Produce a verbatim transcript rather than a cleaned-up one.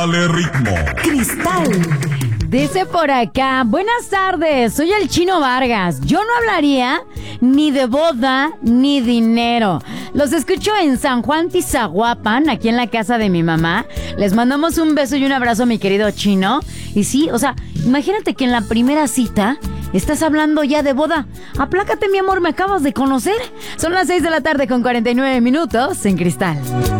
Dale ritmo. Cristal. Dice por acá, buenas tardes, soy el Chino Vargas. Yo no hablaría ni de boda ni dinero. Los escucho en San Juan Tizahuapan, aquí en la casa de mi mamá. Les mandamos un beso y un abrazo, mi querido Chino. Y sí, o sea, imagínate que en la primera cita estás hablando ya de boda. Aplácate, mi amor, me acabas de conocer. Son las seis de la tarde con cuarenta y nueve minutos en Cristal.